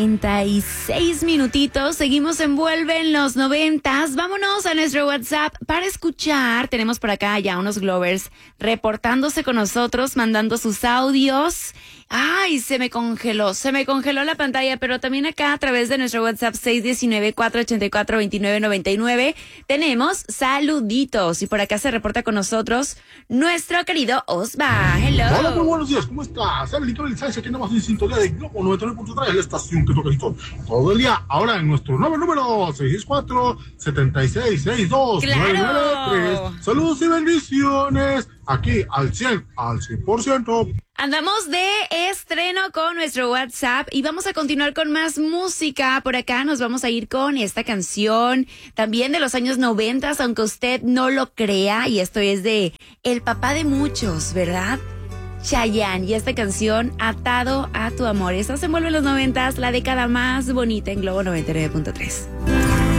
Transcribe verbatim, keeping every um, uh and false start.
treinta y seis minutitos, seguimos en Vuelve en los noventas. Vámonos a nuestro WhatsApp para escuchar. Tenemos por acá ya unos Glovers reportándose con nosotros, mandando sus audios. Ay, se me congeló, se me congeló la pantalla, pero también acá a través de nuestro WhatsApp seis uno nueve, cuatro ocho cuatro, dos nueve nueve nueve tenemos saluditos y por acá se reporta con nosotros nuestro querido Osva. Hello. Hola, muy buenos días, ¿cómo estás? Saluditos del Sáenz, aquí nada más en sintonía de Globo noventa y nueve punto tres, la estación que toca listo todo el día. Ahora en nuestro nuevo número seis cuatro siete seis seis dos nueve nueve tres. Saludos y bendiciones aquí al cien, al cien por ciento. Andamos de estreno con nuestro WhatsApp y vamos a continuar con más música. Por acá nos vamos a ir con esta canción, también de los años noventas, aunque usted no lo crea, y esto es de el papá de muchos, ¿verdad? Chayanne, y esta canción, Atado a tu amor. Esta se envuelve en los noventas, la década más bonita en Globo noventa y nueve punto tres.